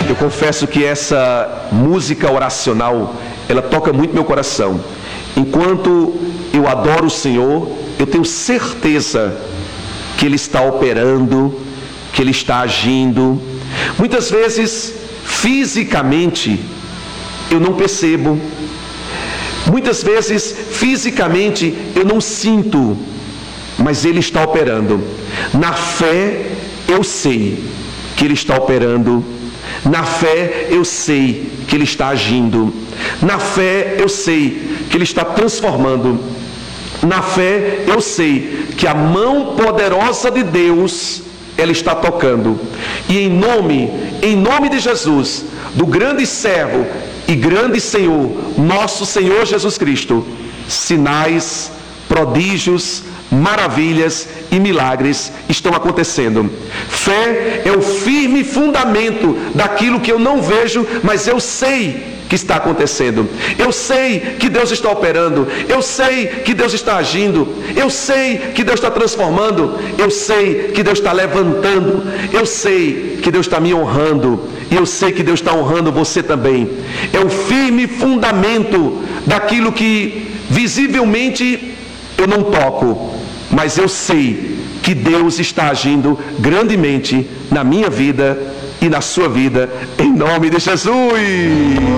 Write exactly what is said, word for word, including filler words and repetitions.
Eu confesso que essa música oracional, ela toca muito meu coração. Enquanto eu adoro o Senhor, eu tenho certeza que Ele está operando, que Ele está agindo. Muitas vezes, fisicamente, eu não percebo. Muitas vezes, fisicamente, eu não sinto, mas Ele está operando. Na fé, eu sei que Ele está operando. Na fé, eu sei que Ele está agindo. Na fé, eu sei que Ele está transformando. Na fé, eu sei que a mão poderosa de Deus, ela está tocando. E em nome, em nome de Jesus, do grande servo e grande Senhor, nosso Senhor Jesus Cristo, sinais, prodígios, maravilhas e milagres estão acontecendo. Fé é o firme fundamento daquilo que eu não vejo, mas eu sei que está acontecendo. Eu sei que Deus está operando. Eu sei que Deus está agindo. Eu sei que Deus está transformando. Eu sei que Deus está levantando. Eu sei que Deus está me honrando. E eu sei que Deus está honrando você também. É o firme fundamento daquilo que visivelmente eu não toco, mas eu sei que Deus está agindo grandemente na minha vida e na sua vida, em nome de Jesus.